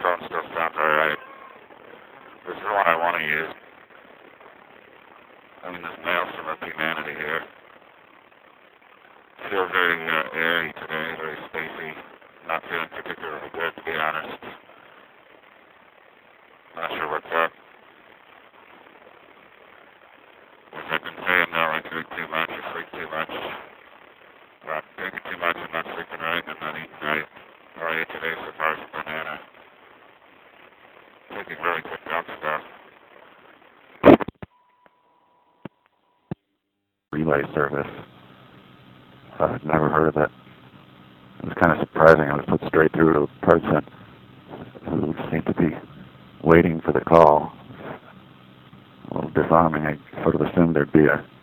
phone still sounds alright. This is the one I want to use. I mean, this mail's from Up Humanity here. Feels very airy today, very spacey. Not feeling particularly good, to be honest. Not sure what's up. As I've been saying now, I drink too much, I sleep too much. Well, I'm drinking too much, I'm not sleeping right, I'm not eating right. All I ate today so far is a banana. Taking really good dump stuff. Relay service. I've never heard of it. It was kind of surprising. I was put straight through to a person who seemed to be waiting for the call. A little disarming. I sort of assumed there'd be a